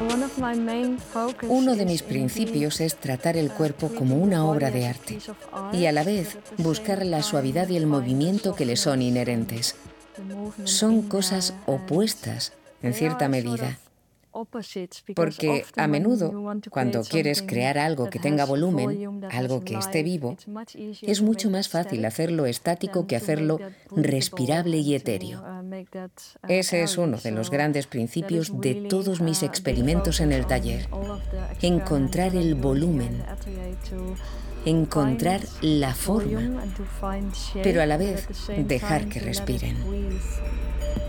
Uno de mis principios es tratar el cuerpo como una obra de arte y a la vez buscar la suavidad y el movimiento que le son inherentes. Son cosas opuestas, en cierta medida, porque a menudo, cuando quieres crear algo que tenga volumen, algo que esté vivo, es mucho más fácil hacerlo estático que hacerlo respirable y etéreo. Ese es uno de los grandes principios de todos mis experimentos en el taller. Encontrar el volumen, encontrar la forma, pero a la vez dejar que respiren.